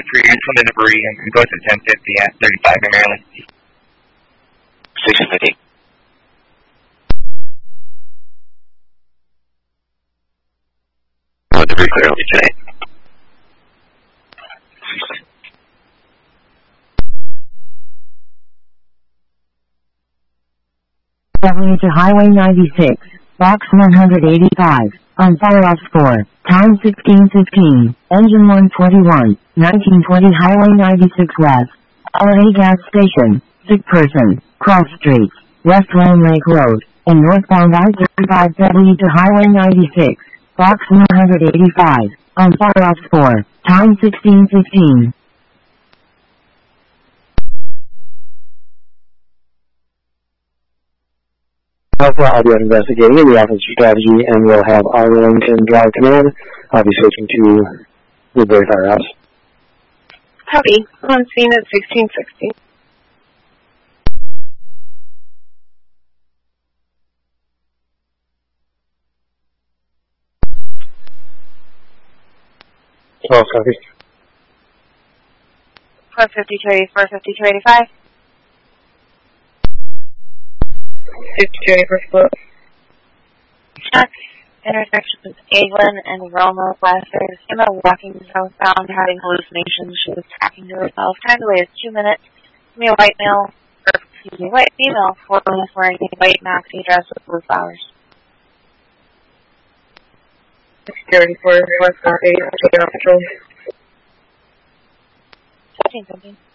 for your insulin delivery and goes at 10:50 at 35 in Maryland. 650. Delivery clear today. W to Highway 96, Box 185, on follow-up 4, time 16:15, engine 121, 1920 Highway 96 West, LA gas station, sick person, cross streets, West Lone Lake Road, and northbound I-35 W to Highway 96, Box 185, on follow-up 4, time 16:15. Alpha, I'll be investigating in the Office of Strategy, and we'll have our Wellington Drive Command. I'll be switching to Woodbury Firehouse. Howdy, on scene at 1660. Oh, copy. 452, 45285. 5284 split. Check. Intersection with Aglin and Roma Blasters. Emma walking southbound, having hallucinations. She was talking to herself. Time delay is 2 minutes. Give me a white male, or excuse me, white female, 4 minutes wearing a white maxi dress with blue flowers. 634, 448, patrol. 15 something.